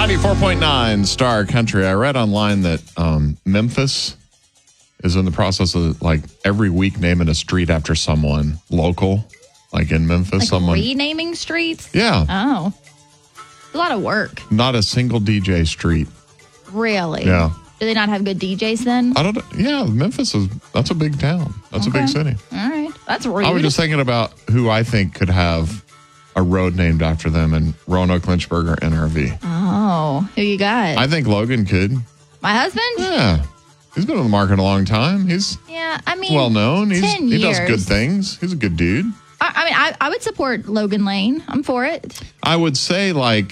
94.9 Star Country. I read online that Memphis is in the process of like every week naming a street after someone local, like in Memphis. Like someone renaming streets? Yeah. Oh. A lot of work. Not a single DJ street. Really? Yeah. Do they not have good DJs then? I don't know. Yeah, Memphis that's a big town. That's a big city. All right. That's rude. I was just thinking about who I think could have a road named after them in Roanoke, Lynchburg, or NRV. Oh, who you got? I think Logan could. My husband? Yeah. He's been on the market a long time. He's well known. 10 he does years. good things. He's a good dude. I would support Logan Lane. I'm for it. I would say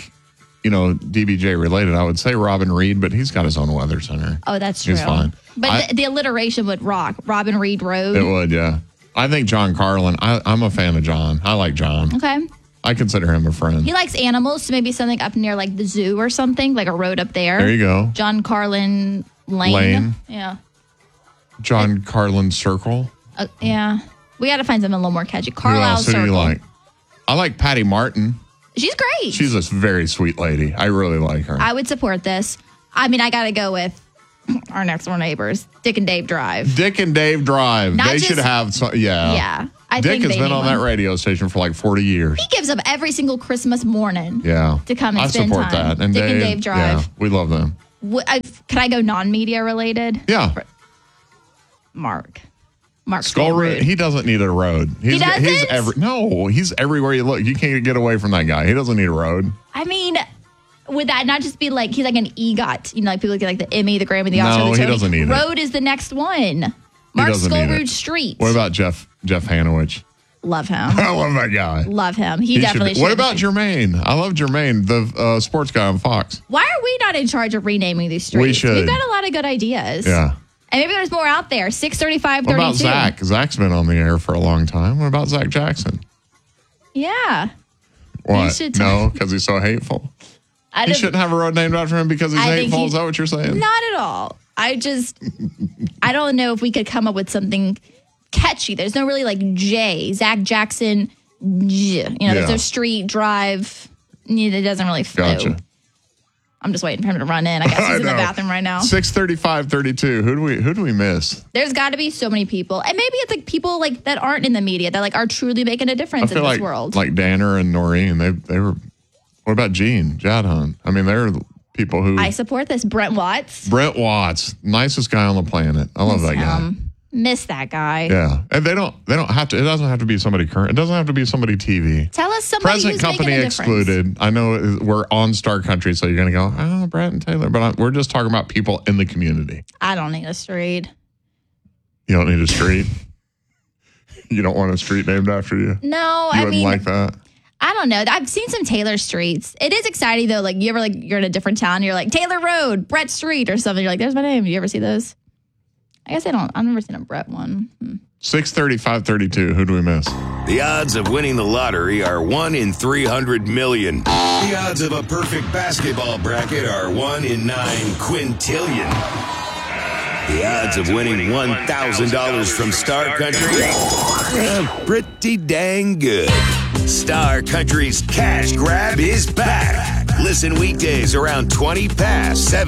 DBJ related, I would say Robin Reed, but he's got his own weather center. Oh, that's true. He's fine. But the alliteration would rock. Robin Reed Road. It would, yeah. I think John Carlin. I'm a fan of John. I like John. Okay. I consider him a friend. He likes animals, so maybe something up near like the zoo or something, like a road up there. There you go. John Carlin Lane. Yeah. John Carlin Circle. Yeah. We got to find something a little more catchy. Who Carlisle else do Circle. you like? I like Patty Martin. She's great. She's a very sweet lady. I really like her. I would support this. I got to go with our next door neighbors, Dick and Dave Drive. Dick and Dave Drive. They should have some. Yeah. Yeah. Dick has been on that radio station for like 40 years. He gives up every single Christmas morning. Yeah. To come and I spend support time. that. And Dick and Dave Drive. Yeah, we love them. Can I go non-media related? Yeah. Mark Skullroot. He doesn't need a road. He doesn't? He's everywhere you look. You can't get away from that guy. He doesn't need a road. Would that not just be like he's like an EGOT? Like people get like the Emmy, the Grammy, the Oscar, the Tony. He doesn't need it. Road is the next one. Mark Skullroot Street. What about Jeff Hanowich? Love him. I love that guy. Love him. He definitely should. What about Jermaine? I love Jermaine, the sports guy on Fox. Why are we not in charge of renaming these streets? We should. We've got a lot of good ideas. Yeah. And maybe there's more out there. 635-32. What about Zach? Zach's been on the air for a long time. What about Zach Jackson? Yeah. What? No, because he's so hateful. He shouldn't have a road named after him because he's hateful. Is that what you're saying? Not at all. I don't know if we could come up with something catchy. There's no really like J. Zach Jackson. There's no street, drive. It doesn't really flow. Gotcha. I'm just waiting for him to run in. I guess he's in the bathroom right now. 635-32. Who do we miss? There's got to be so many people. And maybe it's like people like that aren't in the media that like are truly making a difference in this world. Like Danner and Noreen, they were. What about Gene Jadhun? They're people who I support this. Brent Watts, nicest guy on the planet. I love that guy. Miss that guy. Yeah, and they don't have to. It doesn't have to be somebody current. It doesn't have to be somebody TV. Tell us somebody Present who's company making a excluded. I know we're on Star Country, so you're going to go, oh, Brett and Taylor. But we're just talking about people in the community. I don't need a street. You don't need a street? You don't want a street named after you? No, you wouldn't like that? I don't know. I've seen some Taylor streets. It is exciting though. Like you ever you're in a different town, you're like Taylor Road, Brett Street or something. You're like, there's my name. Do you ever see those? I guess I don't. I've never seen a Brett one. 635-32. Who do we miss? The odds of winning the lottery are 1 in 300 million. The odds of a perfect basketball bracket are 1 in 9 quintillion. The odds of winning $1,000 from Star Country? Pretty dang good. Star Country's cash grab is back. Listen weekdays around 20 past 7.